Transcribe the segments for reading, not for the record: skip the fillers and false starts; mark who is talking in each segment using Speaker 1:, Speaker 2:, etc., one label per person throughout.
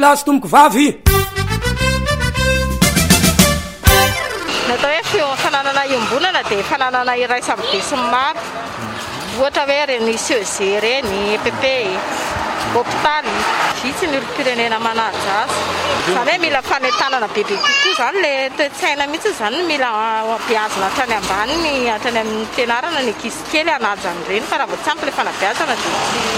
Speaker 1: lahy sy tomboko vavy.
Speaker 2: Natao hoe fananana iombonana dia fananana iray samy be sy maro. Ohatra hoe reny CEG reny, EPP, hôpitaly, vitsy ny olom-pirenena manaja azy. Izany hoe mila fanentanana bebe kokoa izany le toe-tsaina mihitsy izany mila beazina hatrany ambaniny, hatrany amin'ny fianarana ny ankizy kely hanaja an'ireny fa raha vao tsy ampy ilay fanabeazana dia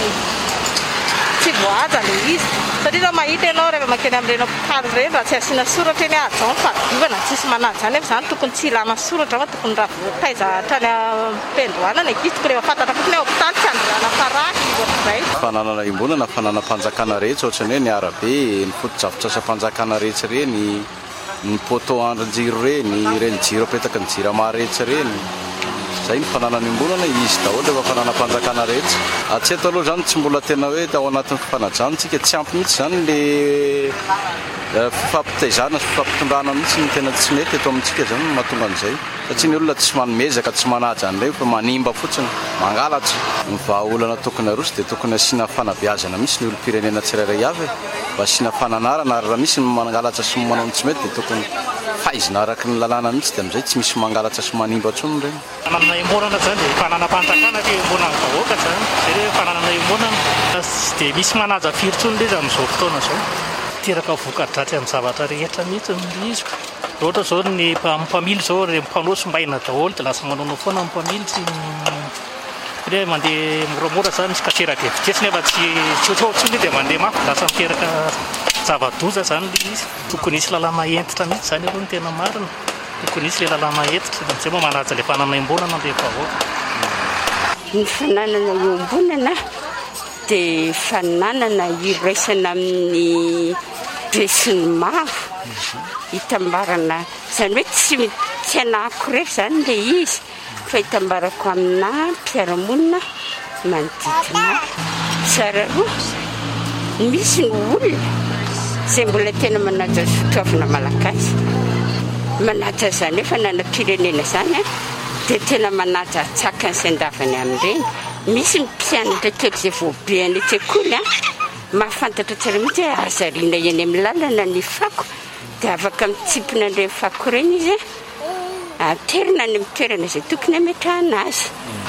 Speaker 2: tsy voahaja ilay izy. Satria raha mahita ianao rehefa makeny amin'ireny hôpitaly ireny raha tsy asiana soratra eny ahaja ny fadiovana tsisy manaja izany hoe izany tokony tsy ilana soratra fa tokony raha voataiza hatrany am-piandohana ny ankizy tokony efa fantatra fotsiny hoe hôpitaly tsy androana farany ohatr'izay.
Speaker 3: Fananana iombonana fananam-panjakana rehetra ohatrany hoe ny arabe, ny foto-drafitrasa-panjakana rehetra reny, ny poto andrin-jiro reny, ireny jiro apetaka ny jirama rehetra reny. Zay ny fananana iombonana izy daholo efa fananam-panjakana rehetra. Hatreto aloha zany tsy mbola tena hoe ao anatin'ny fifanajantsika tsy ampy mihitsy zany le fifampitaizana sy fifampitondrana mihitsy ny tena tsy mety eto amintsika zany mahatonga an'izay. Satria ny olona tsy manomezaka, tsy manaja an'ilay fa manimba fotsiny, mangalatra. Ny vahaolana tokony aroso dia tokony asiana fanabeazana mihitsy ny olom-pirenena tsirairay avy mba asiana fananarana ary raha misy ny mangalatra sy manao tsy mety dia tokony fahaizina araky ny lalàna mihitsy dia amin'izay tsy misy mangalatra sy manimba ntsony ireny.
Speaker 4: Fananana iombonana zany dia fananam-panjakana dia iombonana vahoaka zany. Zay hoe fananana iombonana tsy dia misy manaja firy ntsony ilay izy amin'izao fotoana izao. Teraka voka-dratsy amin'ny zavatra rehetra mihitsy ny izy. Ohatra zao ny mpamily zao mpanoso-mbaina daholo dia lasa manao foana ny mpamily tsy hoe mandeha moramora zany misy kateraka vitesy nefa tsy ohatrohatrony dia mandeha mafy lasa miteraka zava-doza zany ilay izy. Tokony isy lalàna entitra mihitsy zany aloha ny tena marina. Tokony isy ilay lalàna entitra amin'izay moa manaja ilay fananana iombonana ilay vahoaka.
Speaker 5: Ny fananana iombonana dia fananana iraisana amin'ny be sy ny maro hitambarana izany hoe tsy anahako rery izany ilay izy fa hitambarako amina mpiara-monina manodidina tsara roa. Misy ny olona izay mbola tena manaja fitaovana malagasy, manaja izany hoe fananam-pirenena izany dia tena manaja tsaka ny sendavany amin'ireny. Misy ny mpianatra kely izay voabe any an-tsekoly mahafantatra tsara mihitsy hoe azariana eny amin'ny lalana ny fako dia afaka mitsipina an'ireny fako ireny izy aterina any amin'ny toerana izay tokony hametrahana azy.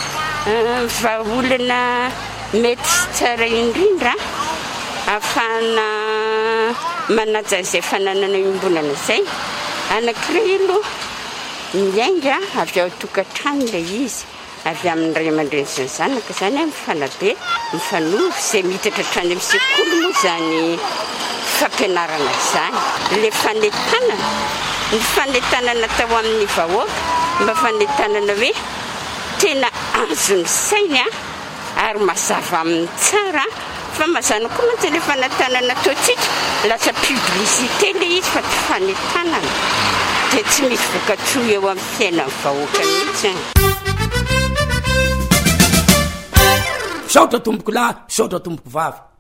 Speaker 5: Vahaolana mety sy tsara indrindra ahafahana manaja izay fananana iombonana izay. Anankiray aloha miainga avy ao tokantrano ilay izy, avy amin'ny ray aman-dreny sy ny zanaka izany mifanabe, mifanohy izay miditra hatrany amin'ny sekoly moa izany fampianarana izany. Ilay fanentanana, ny fanentanana tao amin'ny vahoaka mba fanentanana hoe tena azony sainy ary mazava amin'ny tsara fa mazana koa mantsy ilay fanentanana ataontsika lasa publicité ilay izy fa tsy fanentanana dia tsy misy voka-tsoa eo amin'ny fiainan'ny vahoaka mihitsy.
Speaker 1: Saotra tomboko lahy, saotra tomboko vavy.